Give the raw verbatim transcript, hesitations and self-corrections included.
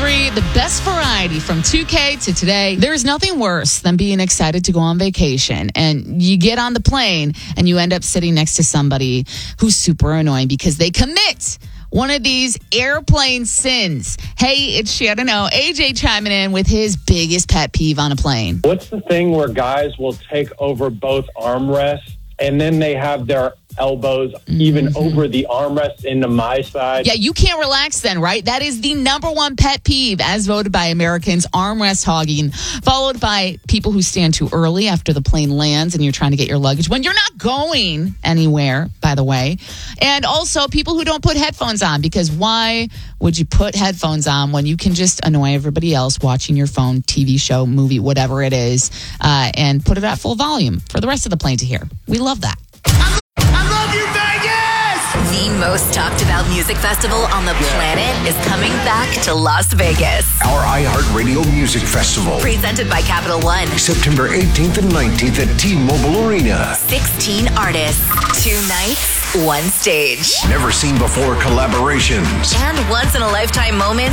three, the best variety from two K to today. There is nothing worse than being excited to go on vacation and you get on the plane and you end up sitting next to somebody who's super annoying because they commit one of these airplane sins. Hey, it's Shannon O. A J chiming in with his biggest pet peeve on a plane. What's the thing where guys will take over both armrests and then they have their elbows even mm-hmm. over the armrest into my side? Yeah, you can't relax then, right? That is the number one pet peeve as voted by Americans, armrest hogging, followed by people who stand too early after the plane lands and you're trying to get your luggage when you're not going anywhere, by the way. And also people who don't put headphones on, because why would you put headphones on when you can just annoy everybody else watching your phone, T V show, movie, whatever it is, uh, and put it at full volume for the rest of the plane to hear. We love that. The most talked about music festival on the planet is coming back to Las Vegas. Our iHeartRadio Music Festival. Presented by Capital One. September eighteenth and nineteenth at T-Mobile Arena. sixteen artists, two nights, one stage. Never seen before collaborations. And once-in-a-lifetime moments